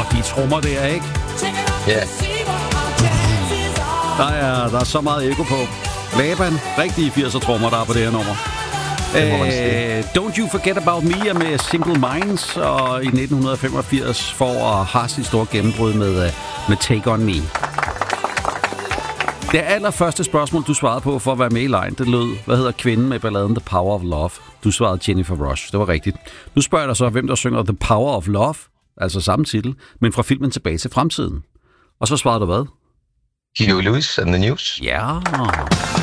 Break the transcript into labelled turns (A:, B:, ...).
A: de trommer der, ikke?
B: Ja.
A: Der er så meget ekko på. Laban, rigtige 80'er trommer, der er på det her nummer. Don't You Forget About Me er med Simple Minds, og i 1985 får Haas sit store gennembrud med Take On Me. Det allerførste spørgsmål, du svarede på for at være med i line, det lød, hvad hedder kvinden med balladen The Power of Love? Du svarede Jennifer Rush, det var rigtigt. Nu spørger jeg dig så, hvem der synger The Power of Love, altså samme titel, men fra filmen Tilbage til fremtiden. Og så svarede du hvad?
B: Huey Lewis and the News.
A: Ja.